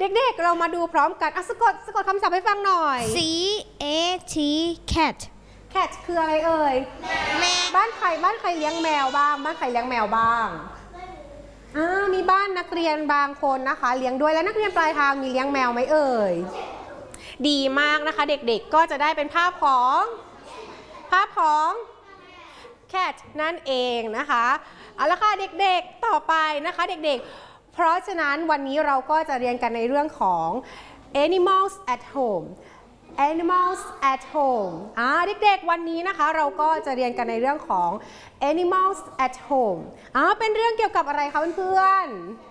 เด็กๆเรามาดูพร้อมกันสะกดคำศัพท์ให้ฟังหน่อย C A T cat cat คืออะไรเอ่ยแมวบ้านใครเลี้ยงแมวบ้างบ้านใครเลี้ยงแมวบ้างมีบ้านนักเรียนบางคนนะคะเลี้ยงด้วยและนักเรียนปลายทางมีเลี้ยงแมวไหมเอ่ยดีมากนะคะเด็กๆก็จะได้เป็นภาพของ cat นั่นเองนะคะเอาละค่ะเด็กๆต่อไปนะคะเด็กๆเพราะฉะนั้นวันนี้เราก็จะเรียนกันในเรื่องของ animals at homeเด็กๆวันนี้นะคะเราก็จะเรียนกันในเรื่องของ animals at home เป็นเรื่องเกี่ยวกับอะไรคะเพื่อน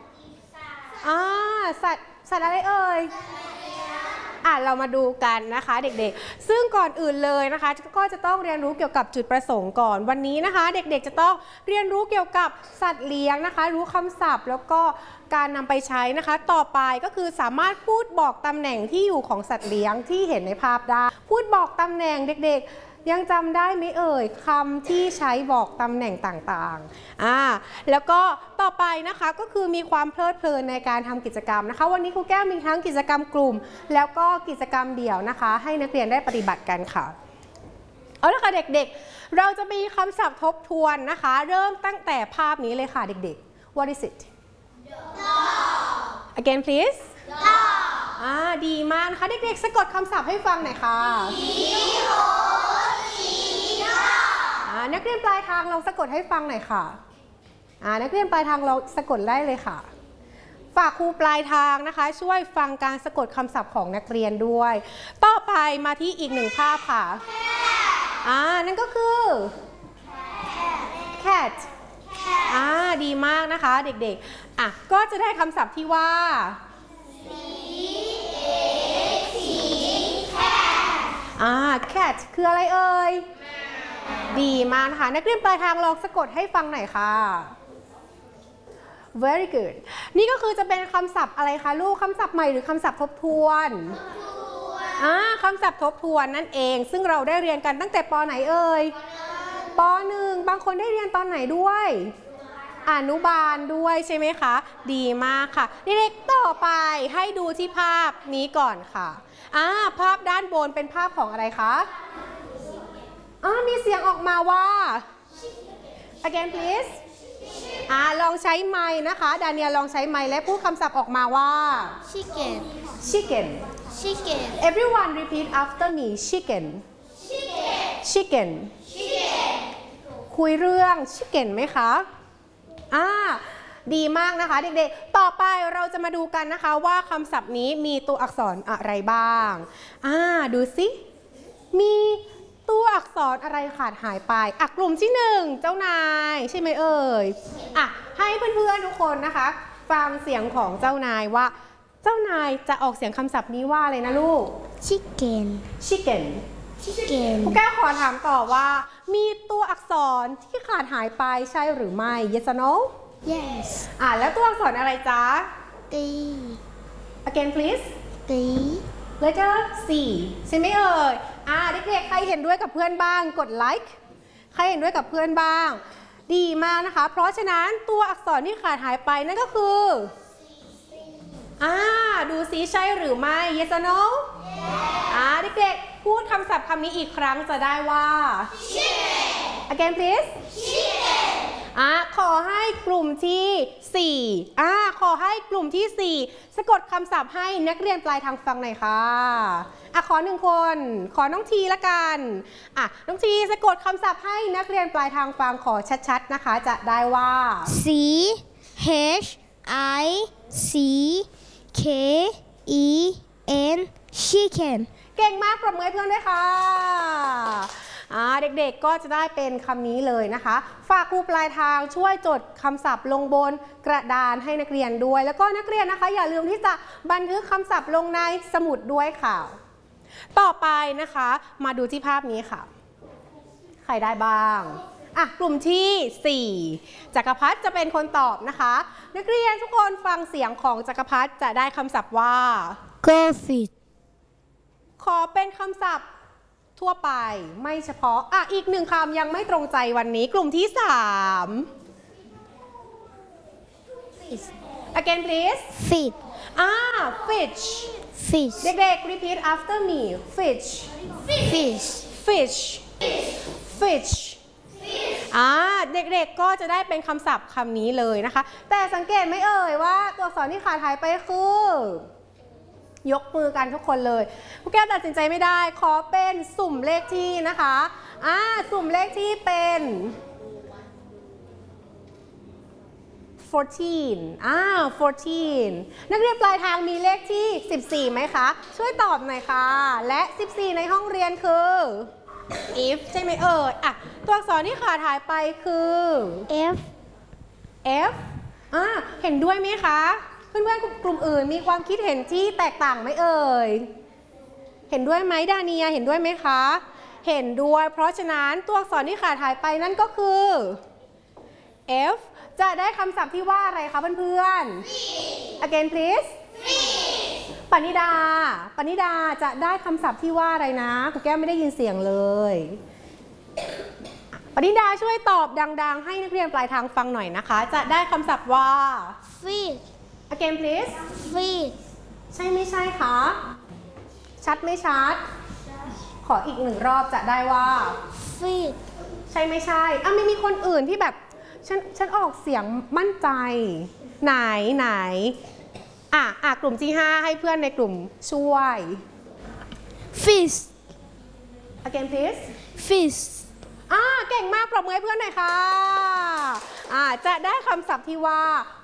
ๆสัตว์อะไรเอ่ยเรามาดูกันนะคะเด็กๆซึ่งก่อนอื่นเลยนะคะก็จะต้องเรียนรู้เกี่ยวกับจุดประสงค์ก่อนวันนี้นะคะเด็กๆจะต้องเรียนรู้เกี่ยวกับสัตว์เลี้ยงนะคะรู้คำศัพท์แล้วก็การนำไปใช้นะคะต่อไปก็คือสามารถพูดบอกตำแหน่งที่อยู่ของสัตว์เลี้ยงที่เห็นในภาพได้พูดบอกตำแหน่งเด็กๆยังจำได้ไหมเอ่ยคำที่ใช้บอกตำแหน่งต่างๆแล้วก็ต่อไปนะคะก็คือมีความเพลิดเพลินในการทำกิจกรรมนะคะวันนี้ครูแก้วมีทั้งกิจกรรมกลุ่มแล้วก็กิจกรรมเดี่ยวนะคะให้นักเรียนได้ปฏิบัติกันค่ะเอาละค่ะเด็กๆเราจะมีคำศัพท์ทบทวนนะคะเริ่มตั้งแต่ภาพนี้เลยค่ะเด็กๆ What is it Again please ดีมากนะคะเด็กๆสะกดคำศัพท์ให้ฟังหน่อยค่ะนักเรียนปลายทางลองสะกดให้ฟังหน่อยค่ะนักเรียนปลายทางลองสะกดได้เลยค่ะฝากครูปลายทางนะคะช่วยฟังการสะกดคำศัพท์ของนักเรียนด้วยต่อไปมาที่อีกหนึ่งภาพค่ะนั่นก็คือ cat ดีมากนะคะเด็กๆก็จะได้คำศัพท์ที่ว่า cat คืออะไรเอ่ยดีมากนะคะนักเรียนปลายทางลองสะกดให้ฟังหน่อยค่ะ very good นี่ก็คือจะเป็นคำศัพท์อะไรคะลูกคำศัพท์ใหม่หรือคำศัพท์ทบทวนคำศัพท์ทบทวนนั่นเองซึ่งเราได้เรียนกันตั้งแต่ป.ไหนเอ่ยป.1 บางคนได้เรียนตอนไหนด้วยอนุบาลด้วยใช่ไหมคะดีมากค่ะเด็กๆต่อไปให้ดูที่ภาพนี้ก่อนค่ะภาพด้านบนเป็นภาพของอะไรคะมีเสียงออกมาว่า again please ลองใช้ไมค์นะคะดาเนียลลองใช้ไมค์และพูดคำศัพท์ออกมาว่า chicken everyone repeat after me chicken คุยเรื่อง chicken ไหมคะดีมากนะคะเด็กๆต่อไปเราจะมาดูกันนะคะว่าคำศัพท์นี้มีตัวอักษรอะไรบ้างดูสิมีตัวอักษรอะไรขาดหายไปกลุ่มที่1เจ้านายใช่ไหมเอ่ยให้เพื่อนๆทุกคนนะคะฟังเสียงของเจ้านายว่าเจ้านายจะออกเสียงคำศัพท์นี้ว่าอะไรนะลูก chicken ครูแก้วขอถามต่อว่ามีตัวอักษรที่ขาดหายไปใช่หรือไม่ yes or no yes แล้วตัวอักษรอะไรจ๊ะ D again please D letter C ใช่ไหมเอ่ยเด็กๆใครเห็นด้วยกับเพื่อนบ้างกดไลค์ใครเห็นด้วยกับเพื่อนบ้างดีมากนะคะเพราะฉะนั้นตัวอักษรที่ขาดหายไปนั่นก็คือดูสิใช่หรือไม่ yes or no เด็กๆพูดคำศัพท์คำนี้อีกครั้งจะได้ว่า again please ขอให้กลุ่มที่4ขอให้กลุ่มที่4สะกดคำศัพท์ให้นักเรียนปลายทางฟังหน่อยค่ะขอ1คนขอน้องทีละกันน้องทีสะกดคำศัพท์ให้นักเรียนปลายทางฟังขอชัดๆนะคะจะได้ว่า C H I C K E N chicken เก่งมากปรบมือให้เพื่อนด้วยค่ะเด็กๆก็จะได้เป็นคำนี้เลยนะคะฝากครูปลายทางช่วยจดคำศัพท์ลงบนกระดานให้นักเรียนด้วยแล้วก็นักเรียนนะคะอย่าลืมที่จะบันทึกคำศัพท์ลงในสมุดด้วยค่ะต่อไปนะคะมาดูที่ภาพนี้ค่ะใครได้บ้างกลุ่มที่4จักรพัฒน์จะเป็นคนตอบนะคะนักเรียนทุกคนฟังเสียงของจักรพัฒน์จะได้คำศัพท์ว่า goldfish ขอเป็นคำศัพท์ทั่วไปไม่เฉพาะอีก1คำยังไม่ตรงใจวันนี้กลุ่มที่3 again please Feet. fish Fish. เด็กๆ repeat after me fish Fish. fish fish เด็กๆก็จะได้เป็นคำศัพท์คำนี้เลยนะคะ แต่สังเกตไหมเอ่ยว่าตัวอักษรที่ขาดหายไปคือยกมือกันทุกคนเลยครูแก้วตัดสินใจไม่ได้ขอเป็นสุ่มเลขที่นะคะสุ่มเลขที่เป็น14 นักเรียนปลายทางมีเลขที่14ไหมคะช่วยตอบหน่อยค่ะและ14ในห้องเรียนคือ if ใช่ไหมเอ่ยตัวอักษรที่ขาดหายไปคือ F. F เห็นด้วยไหมคะเพื่อนๆกลุ่มอื่นมีความคิดเห็นที่แตกต่างไหมเอ่ยเห็นด้วยไหมดาเนียเห็นด้วยไหมคะเห็นด้วยเพราะฉะนั้นตัวอักษรที่ขาดหายไปนั่นก็คือ F จะได้คำศัพท์ที่ว่าอะไรคะเพื่อนๆ again please ปณิดาจะได้คำศัพท์ที่ว่าอะไรนะครูแก้วไม่ได้ยินเสียงเลยปณิดาช่วยตอบดังๆให้นักเรียนปลายทางฟังหน่อยนะคะจะได้คำศัพท์ว่า Feet. again please Feet. ใช่ไม่ใช่คะชัดไม่ชัดขออีกหนึ่งรอบจะได้ว่า Feet. ใช่ไม่ใช่ไม่มีคนอื่นที่แบบฉันออกเสียงมั่นใจไหนกลุ่มที่5ให้เพื่อนในกลุ่มช่วย Fish. again please Fish. เก่งมากปรบมือให้เพื่อนหน่อยค่ะจะได้คำศัพท์ที่ว่า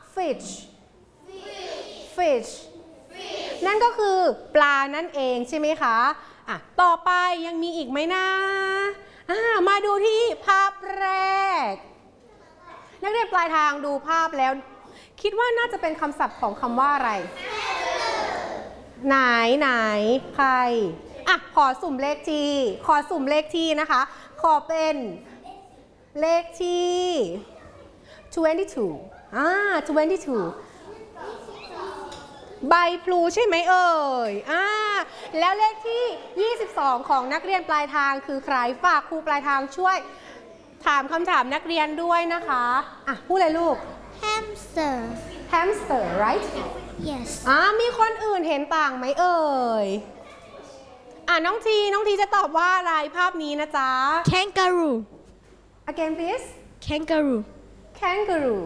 fish นั่นก็คือปลานั่นเองใช่ไหมคะต่อไปยังมีอีกไหมนะมาดูที่ภาพแรกนักเรียนปลายทางดูภาพแล้วคิดว่าน่าจะเป็นคำศัพท์ของคำว่าอะไรไหนใครขอสุ่มเลขที่นะคะขอเป็นเลขที่22ใบพลูใช่ไหมเอ่ยแล้วเลขที่22ของนักเรียนปลายทางคือใครฝากครูปลายทางช่วยถามคำถามนักเรียนด้วยนะคะพูดเลยลูก Hamster. right Yes. มีคนอื่นเห็นต่างไหมเอ่ยน้องทีจะตอบว่าอะไรภาพนี้นะจ๊ะ Kangaroo. again please Kangaroo. kangaroo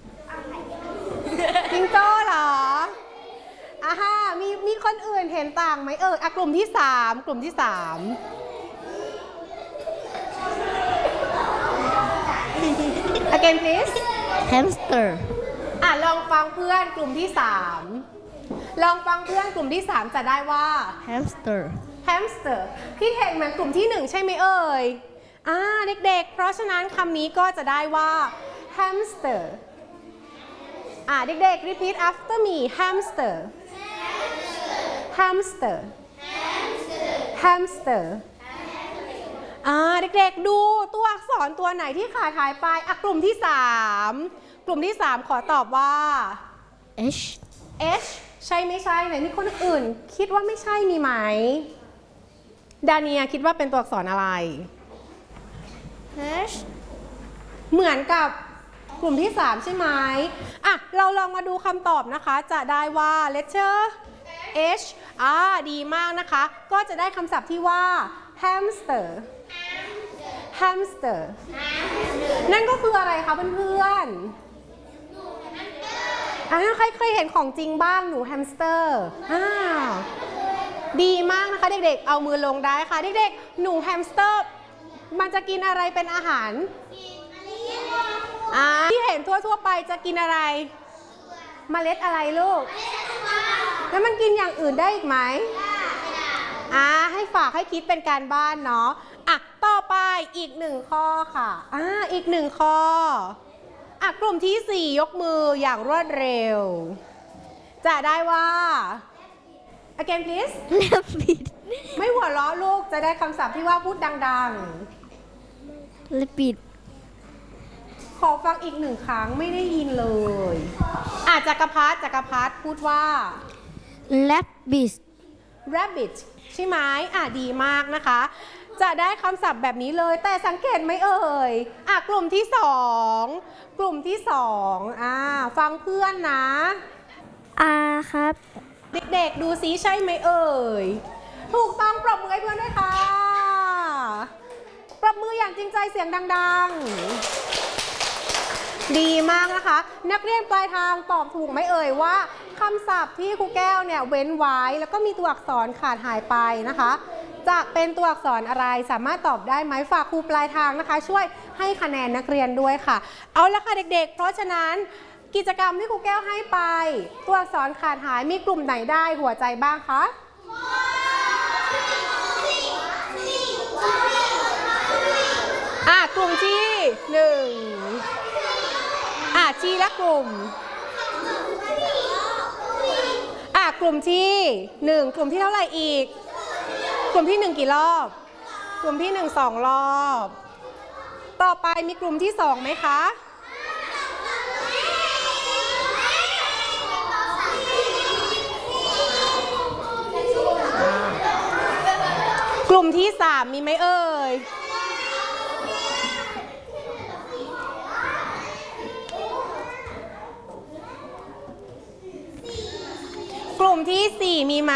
จิงโจ้เหรอมีคนอื่นเห็นต่างไหมเอ่ยกลุ่มที่3again please Hamster. ลองฟังเพื่อนกลุ่มที่3จะได้ว่า Hamster. hamster คิดเห็นเหมือนกลุ่มที่1ใช่ไหมเอ่ยเด็กๆเพราะฉะนั้นคำนี้ก็จะได้ว่า hamster เด็กๆ repeat after me hamster เด็กๆดูตัวอักษรตัวไหนที่ขาดหายไปกลุ่มที่3ขอตอบว่า H. H ใช่ไม่ใช่ไหนมีคนอื่นคิดว่าไม่ใช่มีไหมดาเนียคิดว่าเป็นตัวอักษรอะไร H. เหมือนกับกลุ่มที่3ใช่ไหมเราลองมาดูคำตอบนะคะจะได้ว่า letter H ดีมากนะคะก็จะได้คำศัพท์ที่ว่า hamster นั่นก็คืออะไรคะเพื่อนๆใครเคยเห็นของจริงบ้างหนูแฮมสเตอร์ดีมากนะคะเด็กๆเอามือลงได้ค่ะเด็กๆหนูแฮมสเตอร์มันจะกินอะไรเป็นอาหารที่เห็นทั่วๆไปจะกินอะไรเมล็ดอะไรลูกแล้วมันกินอย่างอื่นได้อีกไหมให้ฝากให้คิดเป็นการบ้านเนาะต่อไปอีก1ข้อค่ะอีก1ข้อกลุ่มที่4ยกมืออย่างรวดเร็วจะได้ว่า again please Rabbit. ไม่หัวเราะลูกจะได้คำศัพท์ที่ว่าพูดดัง Rabbit. ๆขอฟังอีก1ครั้งไม่ได้ยินเลยจักรพัฒพูดว่า Rabbit. rabbit ใช่ไหมดีมากนะคะจะได้คำศัพท์แบบนี้เลยแต่สังเกตไหมเอ่ยกลุ่มที่สองฟังเพื่อนนะ R ครับเด็กๆดูซิใช่ไหมเอ่ยถูกต้องปรบมือให้เพื่อนด้วยค่ะปรบมืออย่างจริงใจเสียงดังๆดีมากนะคะนักเรียนปลายทางตอบถูกไหมเอ่ยว่าคำศัพท์ที่ครูแก้วเนี่ยเว้นไว้แล้วก็มีตัวอักษรขาดหายไปนะคะจะเป็นตัวอักษรอะไรสามารถตอบได้ไหมฝากครูปลายทางนะคะช่วยให้คะแนนนักเรียนด้วยค่ะเอาละค่ะเด็กๆเพราะฉะนั้นกิจกรรมที่ครูแก้วให้ไปตัวอักษรขาดหายมีกลุ่มไหนได้หัวใจบ้างคะกลุ่มที่1จีและกลุ่มกลุ่มที่1กลุ่มที่เท่าไหร่อีกกลุ่มที่1กี่รอบกลุ่มที่1 2 รอบต่อไปมีกลุ่มที่2ไหมคะกลุ่มที่3มีไหมเอ่ยกลุ่มที่4มีไหม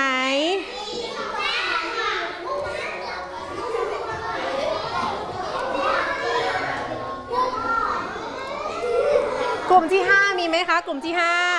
กลุ่มที่5มีไหมคะกลุ่มที่5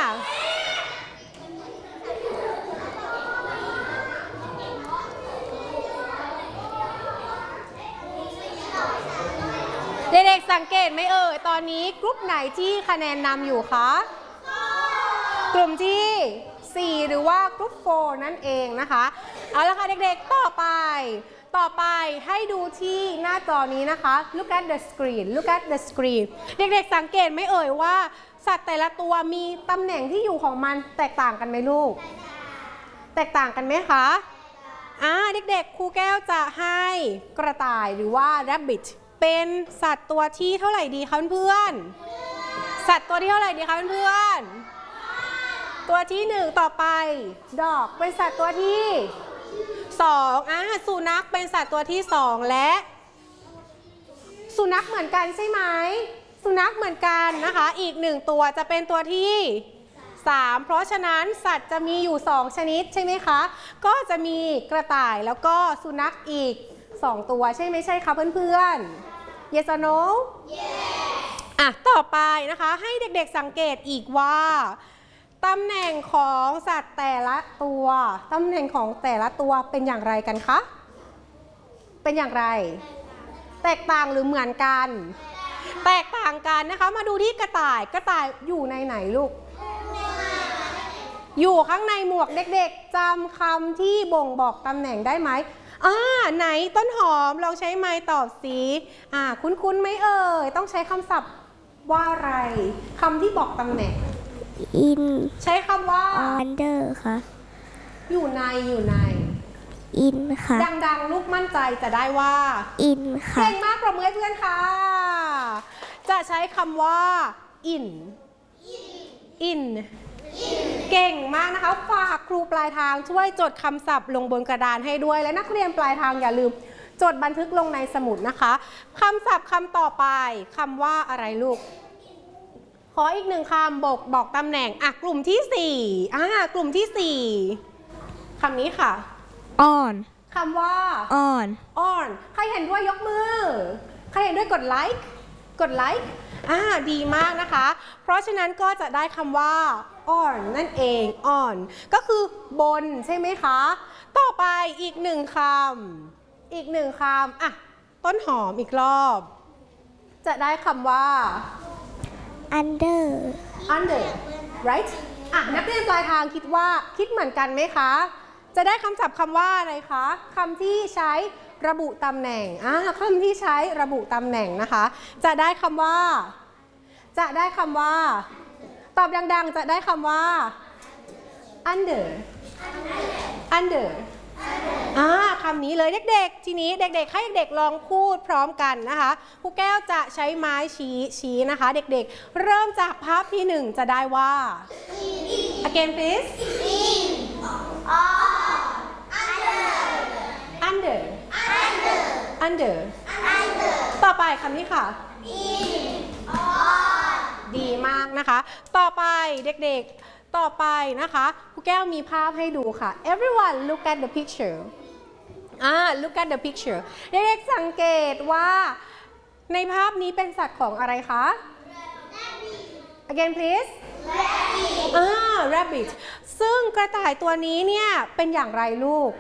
เด็กๆสังเกตไหมเอ่ยตอนนี้กลุ่มไหนที่คะแนนนำอยู่คะกลุ่มที่4หรือว่ากลุ่ม4นั่นเองนะคะเอาละค่ะเด็กๆต่อไปให้ดูที่หน้าจอนี้นะคะ look at the screen เด็กๆสังเกตไหมเอ่ยว่าสัตว์แต่ละตัวมีตำแหน่งที่อยู่ของมันแตกต่างกันไหมลูกแตกต่างกันไหมคะเด็กๆครูแก้วจะให้กระต่ายหรือว่า rabbit เป็นสัตว์ตัวที่เท่าไหร่ดีคะเพื่อนสัตว์ตัวที่เท่าไหร่ดีคะเพื่อนตัวที่1ต่อไปดอกเป็นสัตว์ตัวที่2สุนัขเป็นสัตว์ตัวที่2และสุนัขเหมือนกันใช่ไหมสุนัขเหมือนกันนะคะอีก1ตัวจะเป็นตัวที่3เพราะฉะนั้นสัตว์จะมีอยู่2ชนิดใช่ไหมคะก็จะมีกระต่ายแล้วก็สุนัขอีก2ตัวใช่ไม่ใช่คะเพื่อนๆ yes or no yes ต่อไปนะคะให้เด็กๆสังเกตอีกว่าตำแหน่งของสัตว์แต่ละตัวตำแหน่งของแต่ละตัวเป็นอย่างไรกันคะเป็นอย่างไรแตกต่างหรือเหมือนกันแตกต่างกันนะคะมาดูที่กระต่ายอยู่ในไหนลูกอยู่ข้างในหมวกเด็กๆจำคำที่บ่งบอกตำแหน่งได้ไหมไหนต้นหอมเราใช้ไม้ตอบสิคุ้นๆไหมเอ่ยต้องใช้คำศัพท์ว่าอะไรคำที่บอกตำแหน่ง in ใช้คำว่า under ค่ะอยู่ใน in ค่ะดังๆลูกมั่นใจจะได้ว่า in ค่ะเก่งมากปรบมือให้เพื่อนค่ะจะใช้คำว่า in เก่งมากนะคะฝากครูปลายทางช่วยจดคำศัพท์ลงบนกระดานให้ด้วยและนักเรียนปลายทางอย่าลืมจดบันทึกลงในสมุดนะคะคำศัพท์คำต่อไปคำว่าอะไรลูกขออีก1คำบอกตำแหน่งกลุ่มที่4กลุ่มที่4คำนี้ค่ะ on คำว่า on ใครเห็นด้วยยกมือใครเห็นด้วยกดไลค์ดีมากนะคะเพราะฉะนั้นก็จะได้คำว่า on นั่นเอง on ก็คือบนใช่ไหมคะต่อไปอีก1คำต้นหอมอีกรอบจะได้คำว่า under right นักเรียนปลายทางคิดเหมือนกันไหมคะจะได้คำศัพท์คำว่าอะไรคะคำที่ใช้ระบุตำแหน่งคำที่ใช้ระบุตำแหน่งนะคะจะได้คำว่าตอบดังๆจะได้คำว่า under คำนี้เลยเด็กๆทีนี้เด็กๆให้เด็กๆลองพูดพร้อมกันนะคะครูแก้วจะใช้ไม้ชี้นะคะเด็กๆเริ่มจากภาพที่1จะได้ว่า again please under under ต่อไปคำนี้ค่ะ ดีมากนะคะ ต่อไปเด็กๆ ต่อไปนะคะครูแก้วมีภาพให้ดูค่ะ everyone look at the picture look at the picture เด็กๆสังเกตว่าในภาพนี้เป็นสัตว์ของอะไรคะ again please rabbit ซึ่งกระต่ายตัวนี้เนี่ยเป็นอย่างไรลูก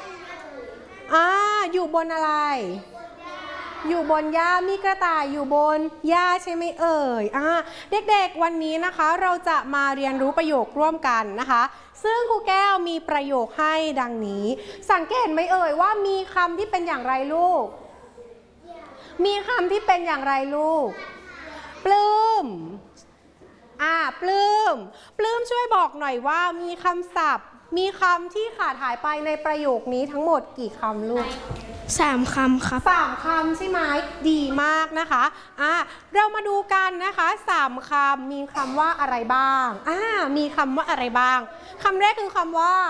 อยู่บนอะไร อยู่บนหญ้ามีกระต่ายอยู่บนหญ้าใช่ไหมเอ่ยเด็กๆวันนี้นะคะเราจะมาเรียนรู้ประโยคร่วมกันนะคะซึ่งครูแก้วมีประโยคให้ดังนี้สังเกตไหมเอ่ยว่ามีคำที่เป็นอย่างไรลูก มีคำที่เป็นอย่างไรลูก ปลื้มปลื้มช่วยบอกหน่อยว่ามีคำศัพท์มีคำที่ขาดหายไปในประโยคนี้ทั้งหมดกี่คำลูก 3 คำครับ 3 คำใช่ไหมดีมากนะคะเรามาดูกันนะคะ3 คำมีคำว่าอะไรบ้างมีคำว่าอะไรบ้างคำแรกคือคำว่า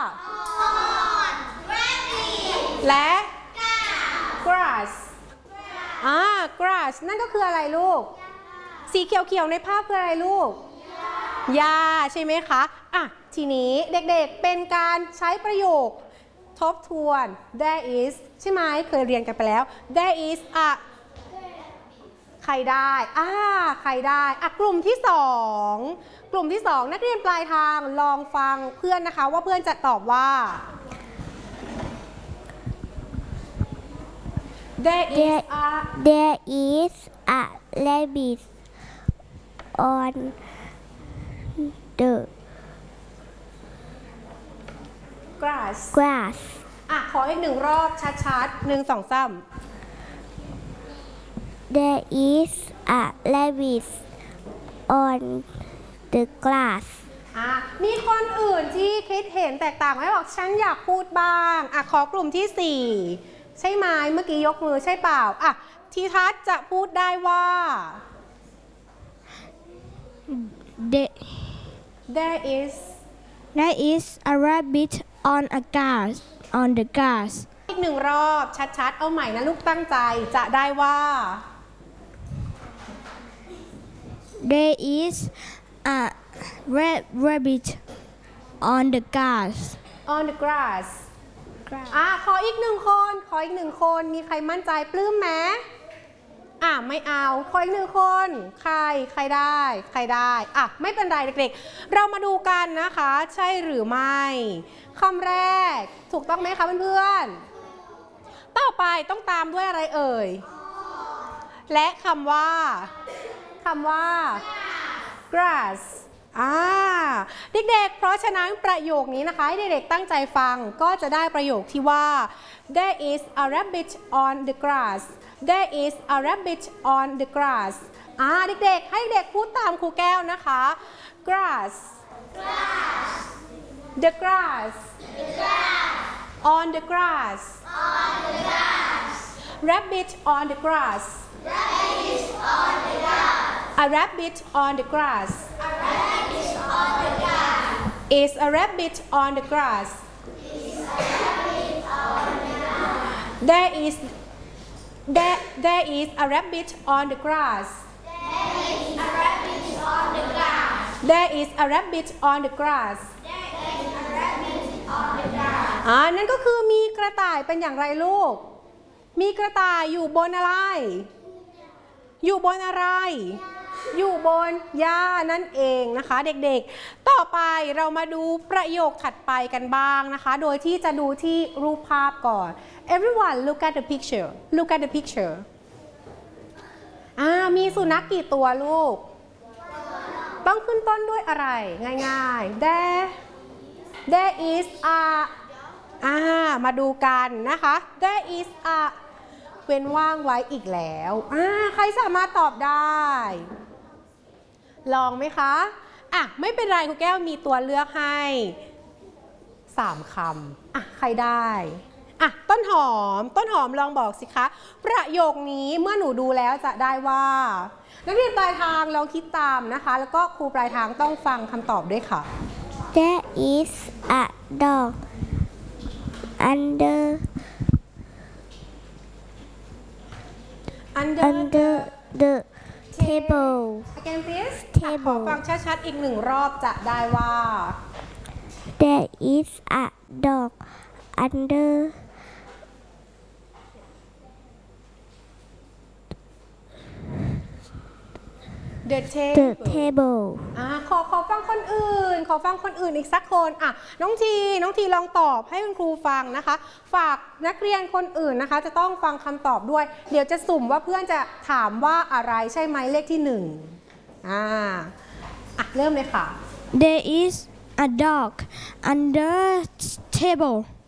และ grass grass นั่นก็คืออะไรลูกสีเขียวๆในภาพคืออะไรลูกหญ้าใช่ไหมคะทีนี้เด็กๆเป็นการใช้ประโยคทบทวน there is ใช่ไหมเคยเรียนกันไปแล้ว there is ใครได้ใครได้กลุ่มที่2นักเรียนปลายทางลองฟังเพื่อนนะคะว่าเพื่อนจะตอบว่า there is a rabbit on the grass ขออีก1 รอบชัดๆ1 2 3 There is a rabbit on the grass มีคนอื่นที่คิดเห็นแตกต่างไหมบอกฉันอยากพูดบ้างขอกลุ่มที่4ใช่ไหมเมื่อกี้ยกมือใช่เปล่าทีทัศน์จะพูดได้ว่า There is a rabbit on the grass อีก1 รอบชัดๆเอาใหม่นะลูกตั้งใจจะได้ว่า There is a rabbit on the grass ขออีก1 คนมีใครมั่นใจปลื้มไหมไม่เอาขออีก1 คนใครได้ไม่เป็นไรเด็กๆเรามาดูกันนะคะใช่หรือไม่คำแรกถูกต้องไหมคะเพื่อนๆต่อไปต้องตามด้วยอะไรเอ่ยและคำว่า grass เด็กๆเพราะฉะนั้นประโยคนี้นะคะให้เด็กๆตั้งใจฟังก็จะได้ประโยคที่ว่า there is a rabbit on the grass there is a rabbit on the grass เด็กๆให้เด็กพูดตามครูแก้วนะคะ grass the grass on the grass rabbit on the grass a rabbit on the grass is a rabbit on the grass there is a rabbit on the grass there is a rabbit on the grass นั่นก็คือมีกระต่ายเป็นอย่างไรลูกมีกระต่ายอยู่บนอะไรอยู่บนหญ้านั่นเองนะคะเด็กๆต่อไปเรามาดูประโยคถัดไปกันบ้างนะคะโดยที่จะดูที่รูปภาพก่อน everyone look at the picture มีสุนัขกี่ตัวลูกต้องขึ้นต้นด้วยอะไรง่ายๆ there is a มาดูกันนะคะ there is a เว้นว่างไว้อีกแล้วใครสามารถตอบได้ลองไหมคะไม่เป็นไรครูแก้วมีตัวเลือกให้3 คำใครได้ต้นหอมลองบอกสิคะประโยคนี้เมื่อหนูดูแล้วจะได้ว่านักเรียนปลายทางลองคิดตามนะคะแล้วก็ครูปลายทางต้องฟังคำตอบด้วยค่ะ There is a dog under under the table again please ขอ table ฟังชัดๆอีกหนึ่งรอบจะได้ว่า there is a dog under the the table table ขอฟังคนอื่นอีกสักคนน้องทีลองตอบให้คุณครูฟังนะคะฝากนักเรียนคนอื่นนะคะจะต้องฟังคำตอบด้วยเดี๋ยวจะสุ่มว่าเพื่อนจะถามว่าอะไรใช่ไหมเลขที่1เริ่มเลยค่ะ there is a dog under table